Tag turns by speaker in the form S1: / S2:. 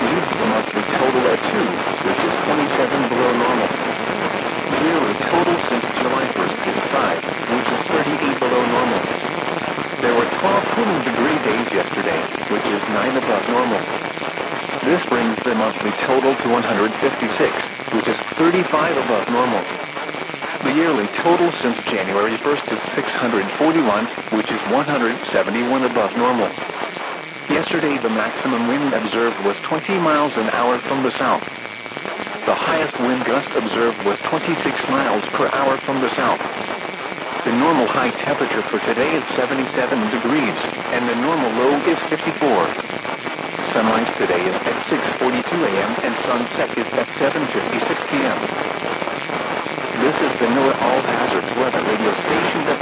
S1: leaves the monthly total at 2, which is 27 below normal. The yearly total since July 1st is 5, which is 38 below normal. There were 12 cooling degree days yesterday, which is 9 above normal. This brings the monthly total to 156, which is 35 above normal. The yearly total since January 1st is 641, which is 171 above normal. Yesterday the maximum wind observed was 20 miles an hour from the south. The highest wind gust observed was 26 miles per hour from the south. The normal high temperature for today is 77 degrees, and the normal low is 54. Sunrise today is at 6:42 a.m. and sunset is at 7:56 p.m. This is the NOAA All Hazards Weather Radio Station.